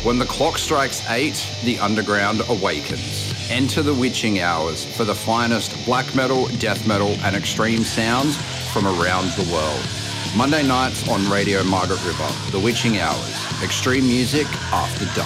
When the clock strikes 8, the underground awakens. Enter the witching hours for the finest black metal, death metal, and extreme sounds from around the world. Monday nights on Radio Margaret River, the witching hours. Extreme music after dark.